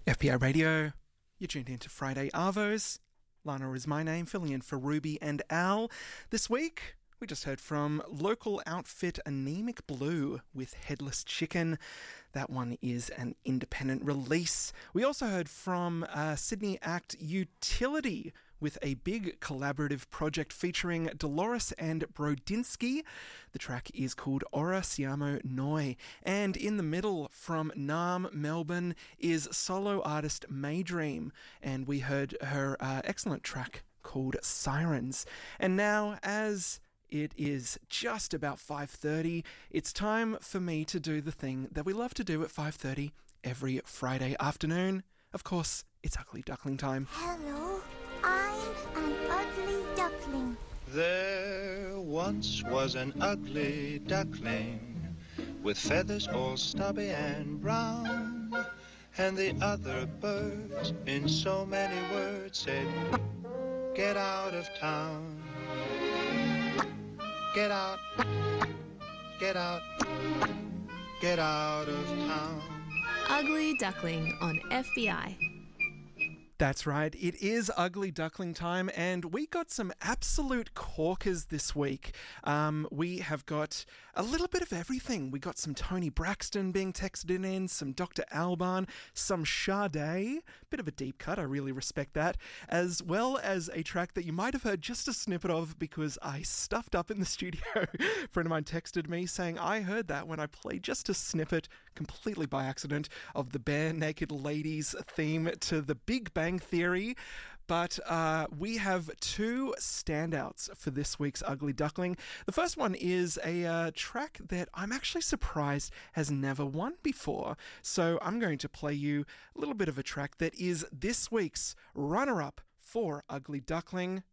FPI Radio, you're tuned into Friday Arvos. Lana is my name, filling in for Ruby and Al. This week, we just heard from local outfit Anemic Blue with Headless Chicken. That one is an independent release. We also heard from Sydney act Utility with a big collaborative project featuring Dolores and Brodinski. The track is called Ora Siamo Noi. And in the middle from Naarm, Melbourne, is solo artist Maydream. And we heard her excellent track called Sirens. And now, as it is just about 5:30, it's time for me to do the thing that we love to do at 5:30 every Friday afternoon. Of course, it's Ugly Duckling time. Hello, I'm an ugly duckling. There once was an ugly duckling with feathers all stubby and brown, and the other birds in so many words said, "Get out of town. Get out, get out, get out of town." Ugly Duckling on FBI. That's right, it is Ugly Duckling time, and we got some absolute corkers this week. We have got a little bit of everything. We got some Tony Braxton being texted in, some Dr. Alban, some Sade, bit of a deep cut, I really respect that, as well as a track that you might have heard just a snippet of because I stuffed up in the studio. A friend of mine texted me saying, I heard that when I played just a snippet, completely by accident, of the Bare Naked Ladies theme to The Big Bang Theory. But we have two standouts for this week's Ugly Duckling. The first one is a track that I'm actually surprised has never won before. So I'm going to play you a little bit of a track that is this week's runner-up for Ugly Duckling.